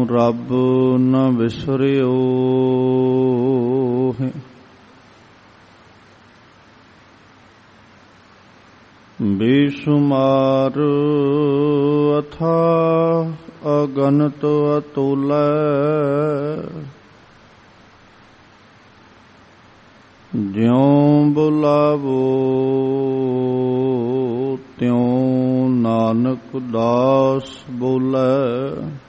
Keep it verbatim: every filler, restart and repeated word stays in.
रब न बिसरियो है। बेशुमार अथाह अगणित अतुल्य, ज्यों बुलावो त्यों नानक दास बोले।